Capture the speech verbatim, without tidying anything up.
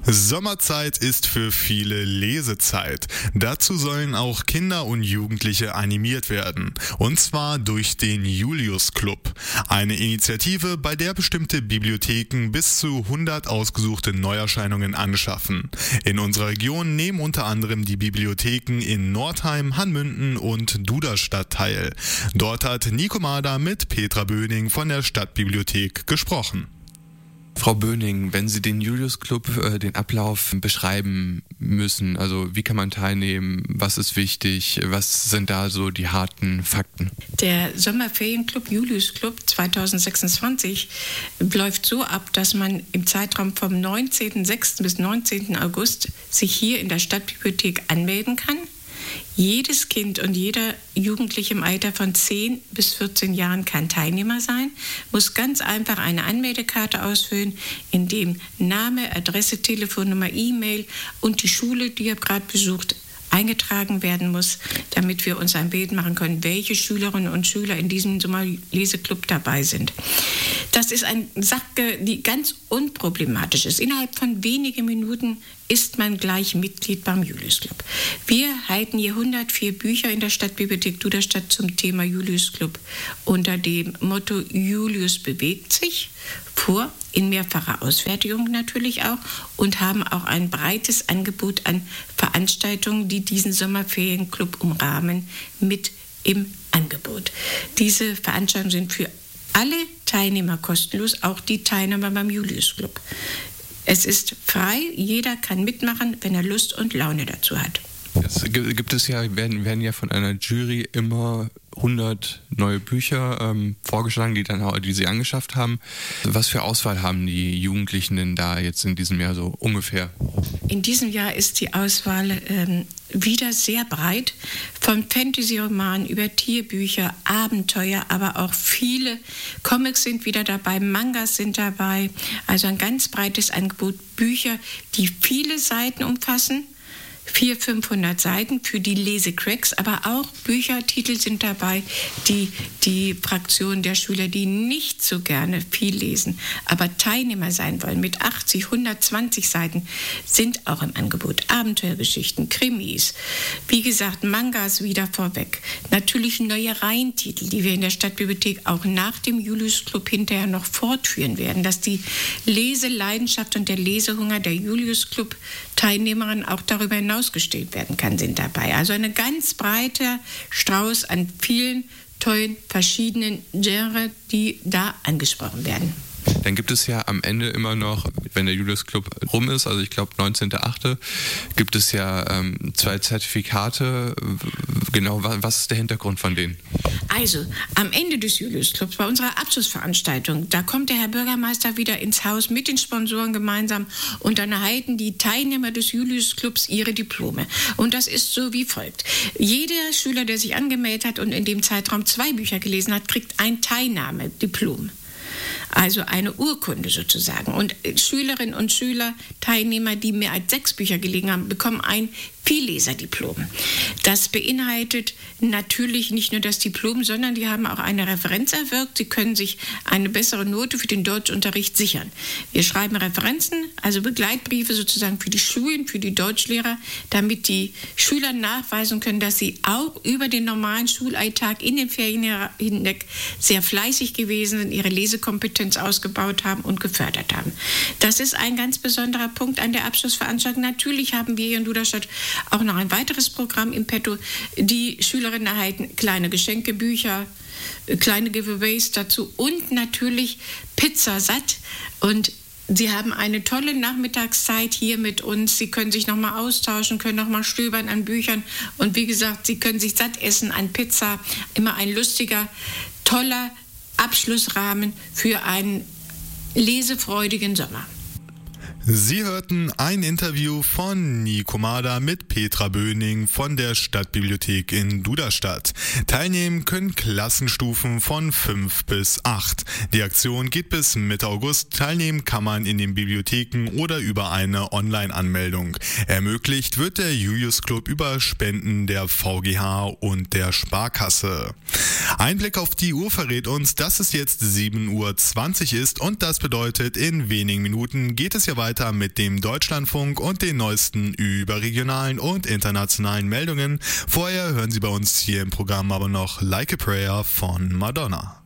Sommerzeit ist für viele Lesezeit. Dazu sollen auch Kinder und Jugendliche animiert werden. Und zwar durch den Julius Club. Eine Initiative, bei der bestimmte Bibliotheken bis zu hundert ausgesuchte Neuerscheinungen anschaffen. In unserer Region nehmen unter anderem die Bibliotheken in Nordheim, Hanmünden und Duderstadt teil. Dort hat Nico Mader mit Petra Böning von der Stadtbibliothek gesprochen. Frau Böning, wenn Sie den Julius Club, äh, den Ablauf beschreiben müssen, also wie kann man teilnehmen, was ist wichtig, was sind da so die harten Fakten? Der Sommerferienclub Julius Club zwanzig sechsundzwanzig läuft so ab, dass man im Zeitraum vom neunzehnten sechsten bis neunzehnten August sich hier in der Stadtbibliothek anmelden kann. Jedes Kind und jeder Jugendliche im Alter von zehn bis vierzehn Jahren kann Teilnehmer sein, muss ganz einfach eine Anmeldekarte ausfüllen, in dem Name, Adresse, Telefonnummer, E-Mail und die Schule, die er gerade besucht, eingetragen werden muss, damit wir uns ein Bild machen können, welche Schülerinnen und Schüler in diesem Sommerleseclub dabei sind. Das ist eine Sache, die ganz unproblematisch ist. Innerhalb von wenigen Minuten ist man gleich Mitglied beim Julius Club. Wir halten hier hundertvier Bücher in der Stadtbibliothek Duderstadt zum Thema Julius Club unter dem Motto Julius bewegt sich vor, in mehrfacher Ausfertigung natürlich auch, und haben auch ein breites Angebot an Veranstaltungen, die diesen Sommerferienclub umrahmen, mit im Angebot. Diese Veranstaltungen sind für alle Teilnehmer kostenlos, auch die Teilnehmer beim Julius Club. Es ist frei, jeder kann mitmachen, wenn er Lust und Laune dazu hat. Es gibt es ja, werden, werden ja von einer Jury immer hundert neue Bücher ähm, vorgeschlagen, die dann auch, die sie angeschafft haben. Was für Auswahl haben die Jugendlichen denn da jetzt in diesem Jahr so ungefähr? In diesem Jahr ist die Auswahl ähm, wieder sehr breit. Von Fantasy-Romanen über Tierbücher, Abenteuer, aber auch viele Comics sind wieder dabei, Mangas sind dabei. Also ein ganz breites Angebot, Bücher, die viele Seiten umfassen. vierhundert, fünfhundert Seiten für die Lesecracks, aber auch Büchertitel sind dabei, die die Fraktion der Schüler, die nicht so gerne viel lesen, aber Teilnehmer sein wollen, mit achtzig, hundertzwanzig Seiten, sind auch im Angebot. Abenteuergeschichten, Krimis, wie gesagt, Mangas wieder vorweg. Natürlich neue Reihentitel, die wir in der Stadtbibliothek auch nach dem Julius Club hinterher noch fortführen werden, dass die Leseleidenschaft und der Lesehunger der Julius Club Teilnehmerinnen auch darüber hinaus ausgestellt werden kann, sind dabei. Also eine ganz breite Strauß an vielen tollen verschiedenen Genres, die da angesprochen werden. Dann gibt es ja am Ende immer noch, wenn der Julius Club rum ist, also ich glaube neunzehnten achten gibt es ja ähm, zwei Zertifikate. Genau, was ist der Hintergrund von denen? Also, am Ende des Julius Clubs, bei unserer Abschlussveranstaltung, da kommt der Herr Bürgermeister wieder ins Haus mit den Sponsoren gemeinsam und dann erhalten die Teilnehmer des Julius Clubs ihre Diplome. Und das ist so wie folgt. Jeder Schüler, der sich angemeldet hat und in dem Zeitraum zwei Bücher gelesen hat, kriegt ein Teilnahmediplom. Also eine Urkunde sozusagen. Und Schülerinnen und Schüler, Teilnehmer, die mehr als sechs Bücher gelesen haben, bekommen ein Vielleserdiplom. Das beinhaltet natürlich nicht nur das Diplom, sondern die haben auch eine Referenz erwirkt. Sie können sich eine bessere Note für den Deutschunterricht sichern. Wir schreiben Referenzen, also Begleitbriefe sozusagen für die Schulen, für die Deutschlehrer, damit die Schüler nachweisen können, dass sie auch über den normalen Schulalltag in den Ferien hinweg sehr fleißig gewesen sind, ihre Lesekompetenz ausgebaut haben und gefördert haben. Das ist ein ganz besonderer Punkt an der Abschlussveranstaltung. Natürlich haben wir hier in Duderstadt auch noch ein weiteres Programm im Petto. Die Schülerinnen erhalten kleine Geschenke, Bücher, kleine Giveaways dazu und natürlich Pizza satt. Und Sie haben eine tolle Nachmittagszeit hier mit uns. Sie können sich nochmal austauschen, können nochmal stöbern an Büchern. Und wie gesagt, Sie können sich satt essen an Pizza. Immer ein lustiger, toller Abschlussrahmen für einen lesefreudigen Sommer. Sie hörten ein Interview von Nico Mader mit Petra Böning von der Stadtbibliothek in Duderstadt. Teilnehmen können Klassenstufen von fünf bis acht. Die Aktion geht bis Mitte August. Teilnehmen kann man in den Bibliotheken oder über eine Online-Anmeldung. Ermöglicht wird der Julius Club über Spenden der V G H und der Sparkasse. Ein Blick auf die Uhr verrät uns, dass es jetzt sieben Uhr zwanzig ist und das bedeutet, in wenigen Minuten geht es ja weiter weiter mit dem Deutschlandfunk und den neuesten überregionalen und internationalen Meldungen. Vorher hören Sie bei uns hier im Programm aber noch Like a Prayer von Madonna.